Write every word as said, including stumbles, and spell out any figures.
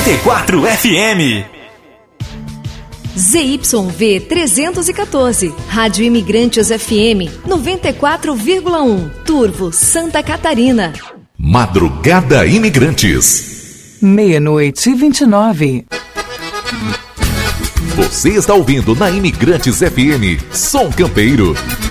noventa e quatro F M. Z Y V trezentos e quatorze, Rádio Imigrantes F M, noventa e quatro vírgula um, Turvo, Santa Catarina. Madrugada Imigrantes. Meia-noite e vinte e nove. Você está ouvindo na Imigrantes F M, Som Campeiro.